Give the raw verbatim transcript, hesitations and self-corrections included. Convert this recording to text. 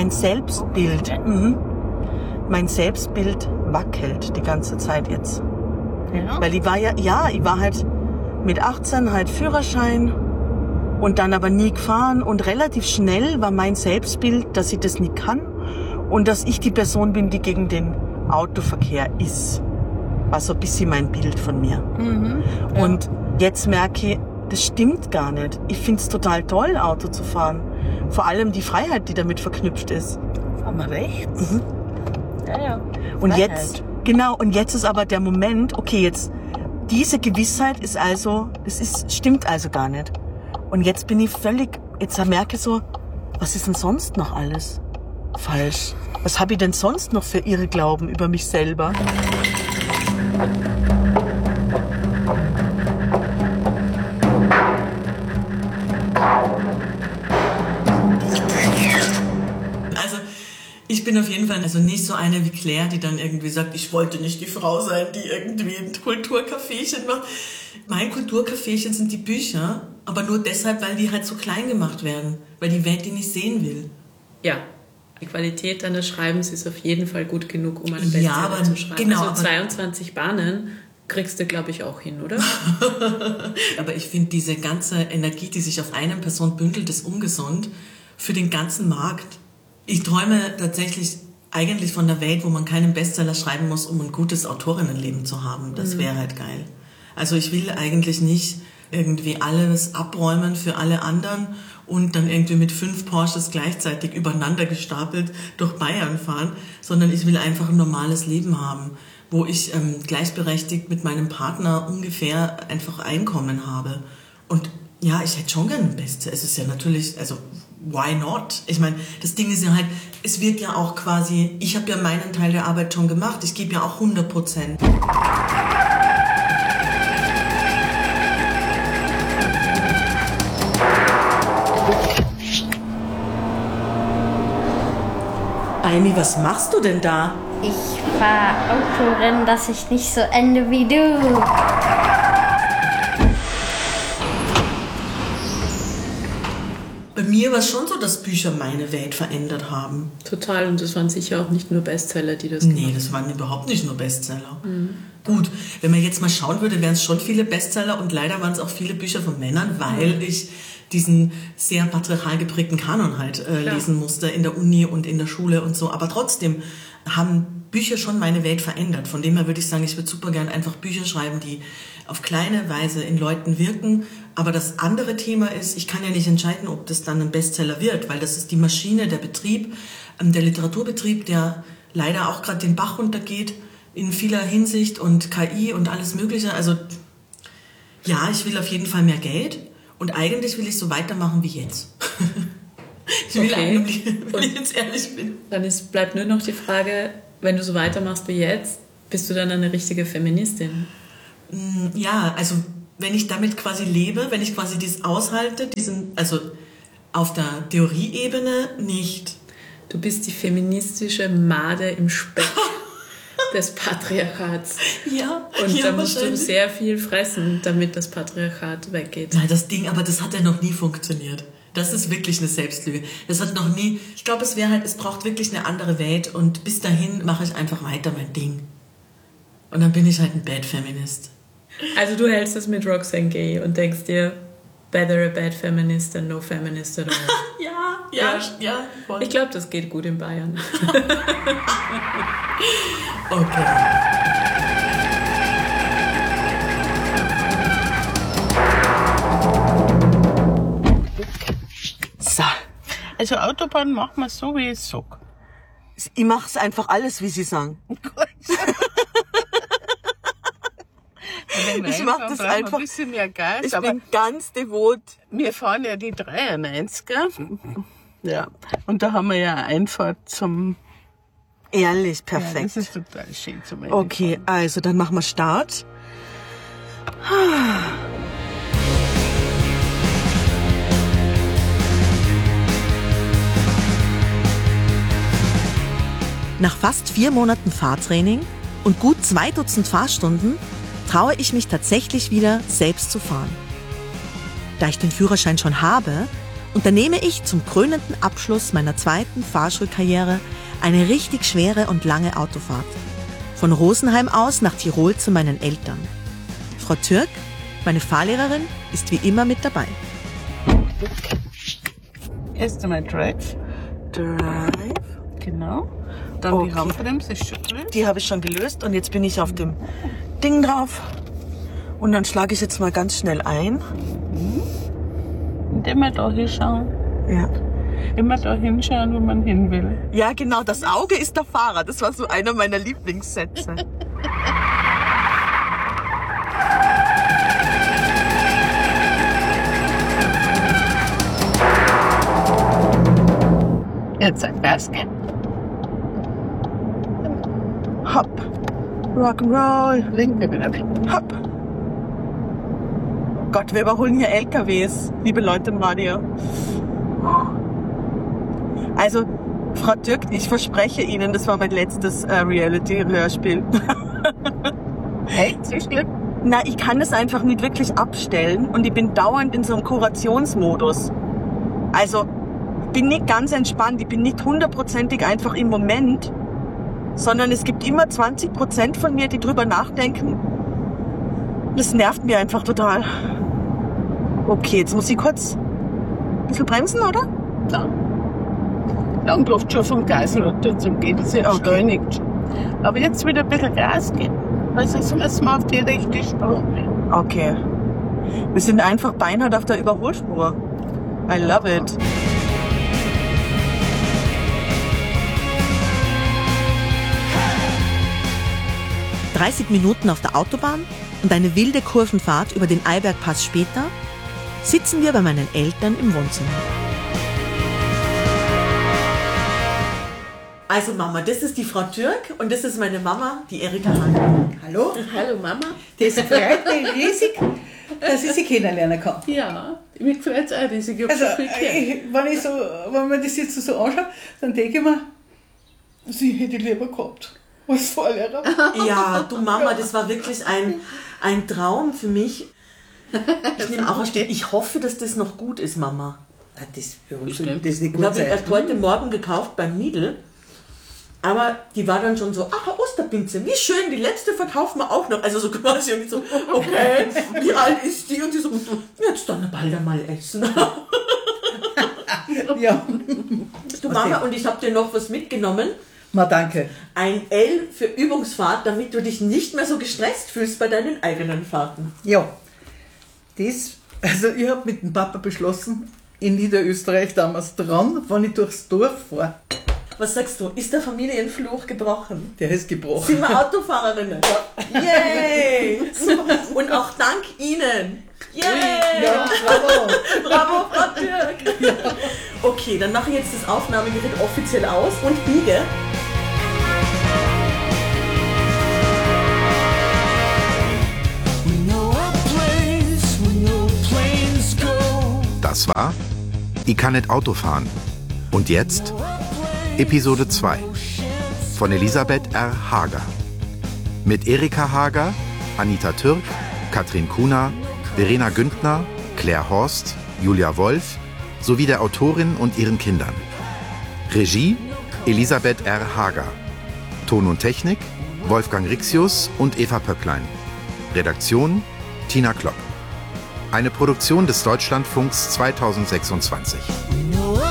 mein Selbstbild, mhm, mein Selbstbild wackelt die ganze Zeit jetzt. Ja. Weil ich war ja, ja, ich war halt mit achtzehn halt Führerschein und dann aber nie gefahren und relativ schnell war mein Selbstbild, dass ich das nicht kann und dass ich die Person bin, die gegen den Autoverkehr ist. War so ein bisschen mein Bild von mir. Mhm. Ja. Und jetzt merke ich, das stimmt gar nicht. Ich finde es total toll, Auto zu fahren. Vor allem die Freiheit, die damit verknüpft ist. Fahren wir rechts? Mhm. Ja, ja. Und Freiheit. jetzt, genau, und jetzt ist aber der Moment, okay, jetzt, diese Gewissheit ist also, das ist, stimmt also gar nicht. Und jetzt bin ich völlig, jetzt merke ich so, was ist denn sonst noch alles falsch? Was habe ich denn sonst noch für Irrglauben über mich selber? Also ich bin auf jeden Fall also nicht so eine wie Claire, die dann irgendwie sagt, ich wollte nicht die Frau sein, die irgendwie ein Kulturcaféchen macht. Mein Kulturcaféchen sind die Bücher, aber nur deshalb, weil die halt so klein gemacht werden, weil die Welt die nicht sehen will. Ja, die Qualität deines Schreibens ist auf jeden Fall gut genug, um eine Bestseller Ja, aber zu schreiben. genau, also zweiundzwanzig Bahnen kriegst du, glaube ich, auch hin, oder? Aber ich finde, diese ganze Energie, die sich auf eine Person bündelt, ist ungesund für den ganzen Markt. Ich träume tatsächlich eigentlich von der Welt, wo man keinen Bestseller schreiben muss, um ein gutes Autorinnenleben zu haben. Das wäre halt geil. Also ich will eigentlich nicht irgendwie alles abräumen für alle anderen und dann irgendwie mit fünf Porsches gleichzeitig übereinander gestapelt durch Bayern fahren, sondern ich will einfach ein normales Leben haben, wo ich ähm, gleichberechtigt mit meinem Partner ungefähr einfach Einkommen habe. Und ja, ich hätte schon gerne ein Bestseller. Es ist ja natürlich, also why not? Ich meine, das Ding ist ja halt, es wird ja auch quasi, ich habe ja meinen Teil der Arbeit schon gemacht, ich gebe ja auch hundert Prozent. Aimi, was machst du denn da? Ich fahr Autorennen, dass ich nicht so ende wie du. Bei mir war es schon so, dass Bücher meine Welt verändert haben. Total, und das waren sicher auch nicht nur Bestseller, die das Nee, gemacht das waren überhaupt nicht nur Bestseller. Mhm. Gut, wenn man jetzt mal schauen würde, wären es schon viele Bestseller und leider waren es auch viele Bücher von Männern, weil mhm. ich diesen sehr patriarchal geprägten Kanon halt äh, lesen musste in der Uni und in der Schule und so. Aber trotzdem haben Bücher schon meine Welt verändert. Von dem her würde ich sagen, ich würde super gern einfach Bücher schreiben, die auf kleine Weise in Leuten wirken. Aber das andere Thema ist, ich kann ja nicht entscheiden, ob das dann ein Bestseller wird, weil das ist die Maschine, der Betrieb, ähm, der Literaturbetrieb, der leider auch gerade den Bach runtergeht in vieler Hinsicht und K I und alles Mögliche. Also ja, ich will auf jeden Fall mehr Geld und eigentlich will ich so weitermachen wie jetzt. Ich will Okay. eigentlich, wenn ich jetzt ehrlich bin. Dann ist, bleibt nur noch die Frage, wenn du so weitermachst wie jetzt, bist du dann eine richtige Feministin? Ja, also wenn ich damit quasi lebe, wenn ich quasi dies aushalte, diesen, also auf der Theorieebene nicht. Du bist die feministische Made im Speck des Patriarchats. Ja, Und ja, da musst du wahrscheinlich. sehr viel fressen, damit das Patriarchat weggeht. Nein, das Ding, aber das hat ja noch nie funktioniert. Das ist wirklich eine Selbstlüge. Das hat noch nie, ich glaube, es wäre halt, es braucht wirklich eine andere Welt und bis dahin mache ich einfach weiter mein Ding. Und dann bin ich halt ein Bad Feminist. Also du hältst es mit Roxane Gay und denkst dir, better a bad feminist than no feminist at all. Ja, ja, ja, voll. Ich glaube, das geht gut in Bayern. Okay. So, Also Autobahn machen wir so, wie ich es sag. ich mach's einfach alles, wie sie sagen. Wenn wir Ich mach reinfahren, das brauchen wir einfach- ein bisschen mehr Gas, Ich aber bin ganz devot. wir fahren ja die dreiundneunziger. Ja. Und da haben wir ja Einfahrt zum... Ehrlich, Ja, perfekt. das ist total schön zum Okay, Einfahren. also dann machen wir Start. Nach fast vier Monaten Fahrtraining und gut zwei Dutzend Fahrstunden traue ich mich tatsächlich wieder, selbst zu fahren. Da ich den Führerschein schon habe unternehme ich zum krönenden Abschluss meiner zweiten Fahrschulkarriere eine richtig schwere und lange Autofahrt. Von Rosenheim aus nach Tirol zu meinen Eltern. Frau Türk, meine Fahrlehrerin, ist wie immer mit dabei. Erst einmal Drive. Drive. Genau. Dann Okay. die Handbremse ist schon drin. Die habe ich schon gelöst und jetzt bin ich auf dem Ding drauf. Und dann schlage ich jetzt mal ganz schnell ein. Und immer da hinschauen. Ja. Immer da hinschauen, wo man hin will. Ja, genau, das Auge ist der Fahrer. Das war so einer meiner Lieblingssätze. Jetzt ein Gas geben. Hopp. Rock'n'Roll. Linke wieder. Hopp. Gott, wir überholen hier L K Ws, liebe Leute im Radio. Also, Frau Türk, ich verspreche Ihnen, das war mein letztes äh, Reality-Hörspiel. Echt? So schlimm? Na, ich kann es einfach nicht wirklich abstellen und ich bin dauernd in so einem Kurationsmodus. Also, ich bin nicht ganz entspannt, ich bin nicht hundertprozentig einfach im Moment, sondern es gibt immer zwanzig Prozent von mir, die drüber nachdenken. Das nervt mir einfach total. Okay, jetzt muss ich kurz ein bisschen bremsen, oder? Ja. Lang läuft schon vom Gas runter zum Gehen. Das ist ja beschleunigt. Aber jetzt wieder ein bisschen Gas geben. Also jetzt müssen wir auf die richtige Spur. Okay. Wir sind einfach beinhart auf der Überholspur. I love it. dreißig Minuten auf der Autobahn und eine wilde Kurvenfahrt über den Eibergpass später sitzen wir bei meinen Eltern im Wohnzimmer. Also Mama, das ist die Frau Türk und das ist meine Mama, die Erika Hahn. Hallo, Hallo Mama. das freut mich riesig, dass ich Sie kennenlernen kann. Ja, mich freut es auch riesig. Ich habe Also, schon viel gehört. ich, wenn, ich so, wenn man das jetzt so anschaut, dann denke ich mir, Sie hätte ich lieber gehabt als Fahrlehrer. Ja, du Mama, das war wirklich ein, ein Traum für mich. Ich nehme auch ein, ich hoffe, dass das noch gut ist, Mama. Ah, das, Bestimmt. das ist nicht Ich habe gut ihn erst sein. heute Morgen gekauft beim Lidl. Aber die war dann schon so, ach, eine Osterpinze, wie schön, die letzte verkaufen wir auch noch. Also so quasi, und ich so, okay, wie alt ist die? Und die so, jetzt dann bald einmal essen. Ja, Du Mama, und ich habe dir noch was mitgenommen. mal danke. Ein L für Übungsfahrt, damit du dich nicht mehr so gestresst fühlst bei deinen eigenen Fahrten. Ja, das, also ich habe mit dem Papa beschlossen, in Niederösterreich damals dran, wenn ich durchs Dorf fahre. Was sagst du, ist der Familienfluch gebrochen? Der ist gebrochen. Sind wir Autofahrerinnen? Yay! Super. Und auch dank Ihnen. Yay! Ja, bravo. Bravo, Frau Türk! Okay, dann mache ich jetzt das Aufnahmegerät offiziell aus und biege. Das war Ich kann nicht Auto fahren. Und jetzt Episode zwei von Elisabeth R. Hager. Mit Erika Hager, Anita Türk, Katrin Kuhner, Verena Güntner, Claire Horst, Julia Wolf sowie der Autorin und ihren Kindern. Regie Elisabeth R. Hager. Ton und Technik Wolfgang Rixius und Eva Pöcklein. Redaktion Tina Klopp. Eine Produktion des Deutschlandfunks zweitausendsechsundzwanzig.